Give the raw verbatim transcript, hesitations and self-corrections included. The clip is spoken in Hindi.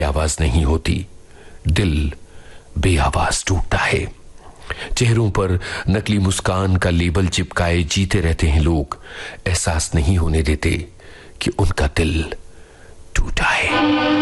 आवाज नहीं होती, दिल बेआवाज टूटता है। चेहरों पर नकली मुस्कान का लेबल चिपकाए जीते रहते हैं लोग, एहसास नहीं होने देते कि उनका दिल टूटा है।